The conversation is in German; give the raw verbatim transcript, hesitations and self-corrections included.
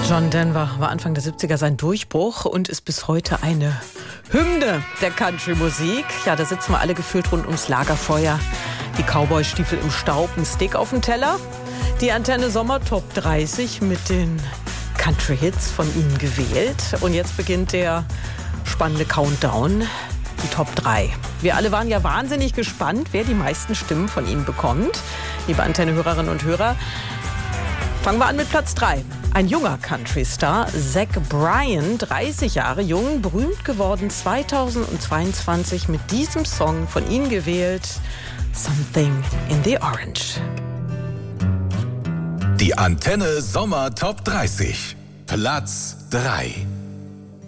John Denver war Anfang der siebziger sein Durchbruch und ist bis heute eine Hymne der Country-Musik. Ja, da sitzen wir alle gefühlt rund ums Lagerfeuer. Die Cowboy-Stiefel im Staub, ein Steak auf dem Teller. Die Antenne Sommer Top dreißig mit den Country-Hits von Ihnen gewählt. Und jetzt beginnt der spannende Countdown, die Top drei. Wir alle waren ja wahnsinnig gespannt, wer die meisten Stimmen von Ihnen bekommt. Liebe Antenne-Hörerinnen und Hörer, fangen wir an mit Platz drei. Ein junger Country-Star, Zach Bryan, dreißig Jahre jung, berühmt geworden zweitausendzweiundzwanzig mit diesem Song von Ihnen gewählt, Something in the Orange. Die Antenne Sommer Top dreißig, Platz drei.